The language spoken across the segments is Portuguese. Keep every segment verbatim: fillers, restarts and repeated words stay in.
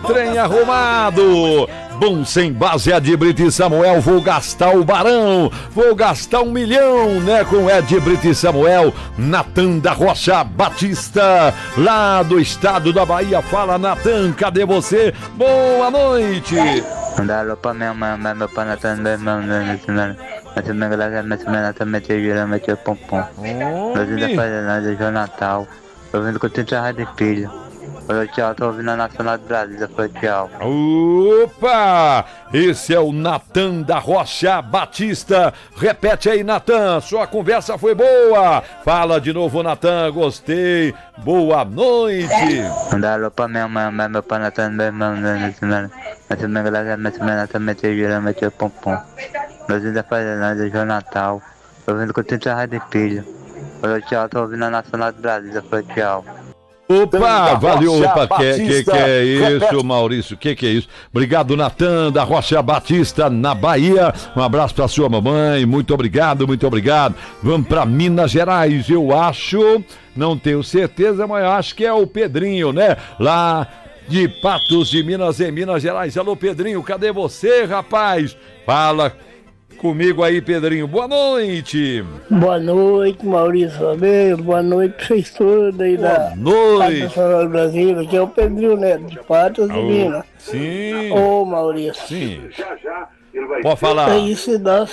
trem arrumado. Bom sem base, Ed Brito e Samuel, vou gastar o barão, vou gastar um milhão, né, com Ed Brito e Samuel. Natan da Rocha Batista, lá do estado da Bahia. Fala, Natan, cadê você? Boa noite. Mandar pra minha mãe, meu pai Natan, meu irmão, mas também galera, mas também Natan meteu gira, meteu pompom. Nós ainda fazendo nada de Natal, eu vendo que eu tenho trabalho de filho. Falou tchau, tô ouvindo a Nacional do Brasil, falou tchau. Opa! Esse é o Natan da Rocha Batista. Repete aí, Natan, sua conversa foi boa. Fala de novo, Natan, gostei. Boa noite. Mandaram pra minha mãe, meu pai Natan, meu irmão, mas também galera, mas também Natan meteu gira, meteu pompom. Nós ainda fazendo nada de Natal, eu vendo que eu tenho trabalho de filho. Falou tchau, tô ouvindo a Nacional do Brasil, falou tchau. Opa, valeu, opa, que, que que é isso, Maurício, que que é isso? Obrigado, Natan, da Rocha Batista, na Bahia, um abraço pra sua mamãe, muito obrigado, muito obrigado. Vamos pra Minas Gerais, eu acho, não tenho certeza, mas eu acho que é o Pedrinho, né? Lá de Patos de Minas, em Minas Gerais. Alô, Pedrinho, cadê você, rapaz? Fala comigo aí, Pedrinho. Boa noite. Boa noite, Maurício Fabio. Boa noite pra vocês todos aí Boa da noite. Nacional do Brasil. Aqui é o Pedrinho Neto, de Patos de Minas. Sim. Ô, Maurício. Sim. Pode falar. Aí se dá,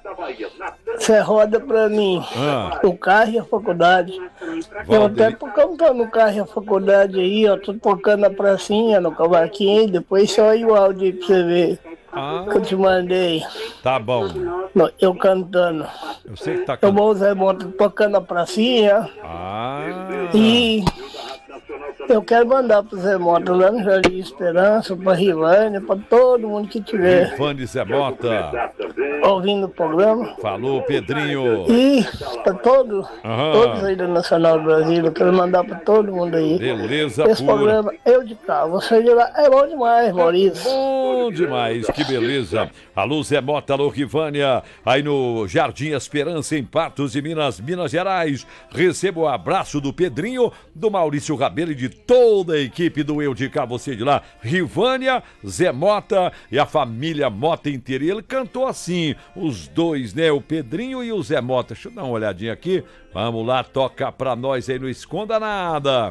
você roda pra mim. Ah. O carro e a faculdade. Eu até tô cantando o carro e a faculdade aí, ó. Tô tocando a pracinha no cavaquinho. Depois só aí o áudio aí pra você ver. Ah. Que eu te mandei. Tá bom. Não, eu cantando. Eu sei que tá Eu cantando. vou Zé Mota tocando a pracinha. Ah. E eu quero mandar pro Zé Mota lá no Jardim Esperança, pra Rivânia, pra todo mundo que tiver Fã de Zé Mota. ouvindo o programa. Falou, Pedrinho. E pra todos, Aham. todos aí da Nacional do Brasil, eu quero mandar pra todo mundo aí. Beleza Esse pura. programa, eu de cá, você de lá, é bom demais, Maurício. Bom demais, que beleza. Alô, Zé Mota, alô, Rivânia, aí no Jardim Esperança, em Patos de Minas, Minas Gerais. Recebo o abraço do Pedrinho, do Maurício Rabelo e de toda a equipe do Eu de Cá, você de lá. Rivânia, Zé Mota e a família Mota inteira. E ele cantou assim, os dois, né? O Pedrinho e o Zé Mota. Deixa eu dar uma olhadinha aqui. Vamos lá, toca pra nós aí, não esconda nada.